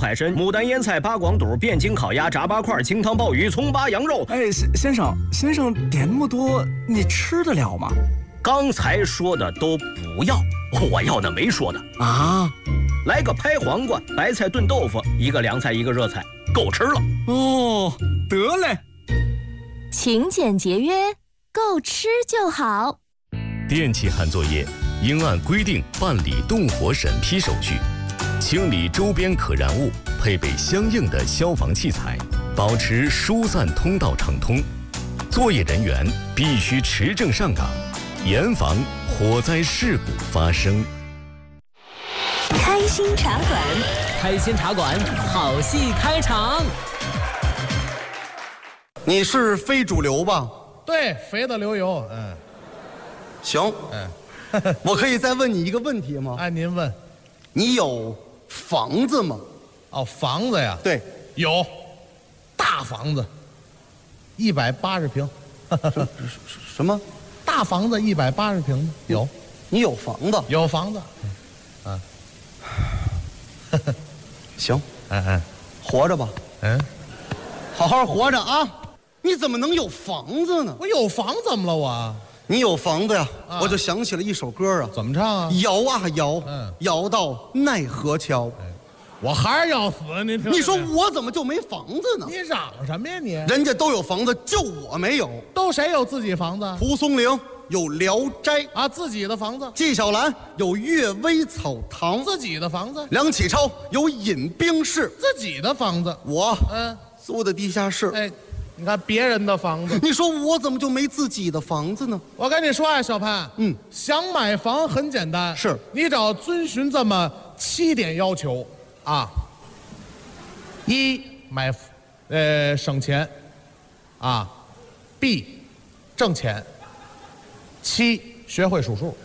海参、牡丹腌菜、八广肚、汴京烤鸭、炸八块、清汤鲍鱼、葱八羊肉。 哎，先生点那么多，你吃得了吗？ 刚才说的都不要，我要那没说的啊。 来个拍黄瓜、白菜炖豆腐，一个凉菜一个热菜，够吃了。 哦，得嘞。 勤俭节约，够吃就好。 电气焊作业应按规定办理动火审批手续，清理周边可燃物，配备相应的消防器材，保持疏散通道畅通。作业人员必须持证上岗，严防火灾事故发生。 开心茶馆， 开心茶馆，好戏开场。 你是非主流吧？ 对，肥的流油。 行。我可以再问你一个问题吗？ 哎，您问。 你有房子吗？ 哦，房子呀？ 对， 有，大房子，180平。 什么？ 大房子180平有。 你有房子？ 有房子。 行。活着吧。好好活着啊！你怎么能有房子呢？ 我有房怎么了我？ 你有房子呀，我就想起了一首歌啊。 怎么唱啊？ 摇啊摇，摇到奈何桥。 我还是要死，您听。 你说我怎么就没房子呢？ 你嚷什么呀你？ 人家都有房子，就我没有。 都谁有自己房子？ 蒲松龄有聊斋啊，自己的房子。 纪晓岚有阅微草堂， 自己的房子。 梁启超有饮冰室， 自己的房子。 我租的地下室。 哎，你看别人的房子， 你说我怎么就没自己的房子呢？ 我跟你说啊，小潘，想买房很简单， 是你只要遵循这么7点要求啊。1买，省钱，啊 ，B 挣钱，7学会数数。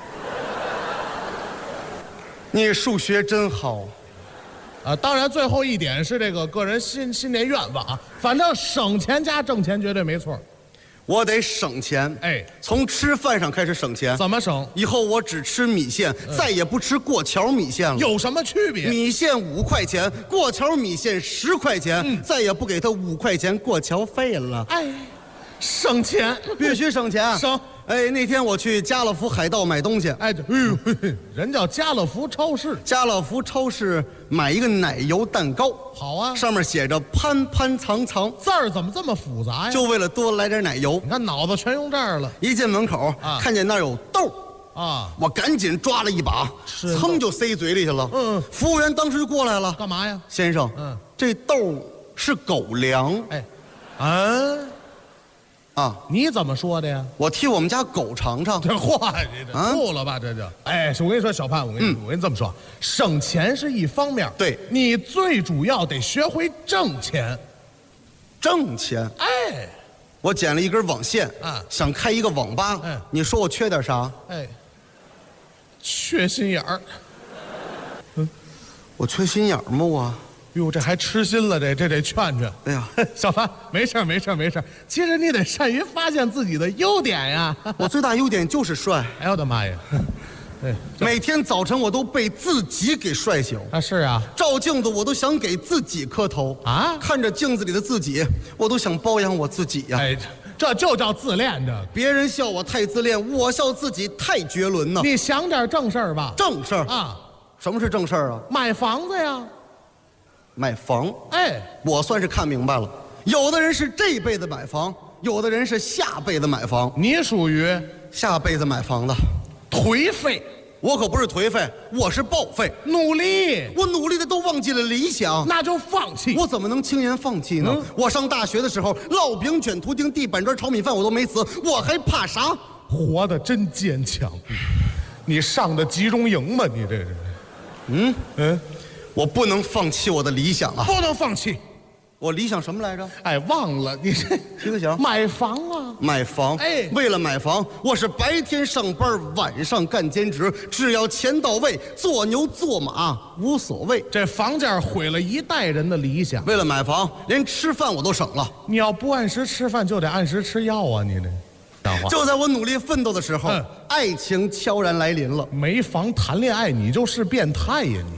你数学真好。 当然，最后一点是这个个人新年愿望啊。反正省钱加挣钱绝对没错。 我得省钱，从吃饭上开始省钱。 怎么省？ 以后我只吃米线，再也不吃过桥米线了。 有什么区别？ 米线5块钱，过桥米线10块钱，再也不给他5块钱过桥费了。 哎，省钱， 必须省钱。 省。 哎，那天我去家乐福海盗买东西， 人叫家乐福超市。 家乐福超市买一个奶油蛋糕， 好啊， 上面写着潘潘藏藏， 字儿怎么这么复杂呀？ 就为了多来点奶油。 你看脑子全用这儿了。 一进门口，看见那儿有豆啊， 我赶紧抓了一把，噌就塞嘴里去了。服务员当时就过来了， 干嘛呀？ 先生，这豆是狗粮。 你怎么说的呀？ 我替我们家狗尝尝。 这话这吐了吧？这就我跟你说，小潘，我跟你这么说，省钱是一方面， 对你最主要得学会挣钱。 挣钱？我捡了一根网线想开一个网吧。你说我缺点啥？ 缺心眼儿。 我缺心眼儿吗？我。 哟，这还痴心了，这得劝劝。 哎呀， 小潘，没事。其实你得善于发现自己的优点呀。 我最大优点就是帅。 哎呦我的妈呀！ 每天早晨我都被自己给帅醒啊！是啊， 照镜子我都想给自己磕头啊！ 看着镜子里的自己，我都想包养我自己呀。 这就叫自恋。这别人笑我太自恋，我笑自己太绝伦呢。 你想点正事儿吧。 正事儿啊？ 什么是正事儿啊？ 买房子呀。 买房， 我算是看明白了。有的人是这辈子买房，有的人是下辈子买房。 你属于下辈子买房的， 颓废。 我可不是颓废，我是报废。 努力， 我努力的都忘记了理想， 那就放弃。 我怎么能轻言放弃呢？我上大学的时候，烙饼、卷图钉、地板砖、炒米饭我都没死，我还怕啥？ 活得真坚强。你上的集中营吗？你这是？ 我不能放弃我的理想啊！ 不能放弃。 我理想什么来着？ 忘了。你这提个醒。 买房啊！ 买房。为了买房，我是白天上班，晚上干兼职，只要钱到位，做牛做马无所谓。 这房价毁了一代人的理想。 为了买房，连吃饭我都省了。 你要不按时吃饭，就得按时吃药啊！你这。 就在我努力奋斗的时候，爱情悄然来临了。 没房谈恋爱，你就是变态呀！你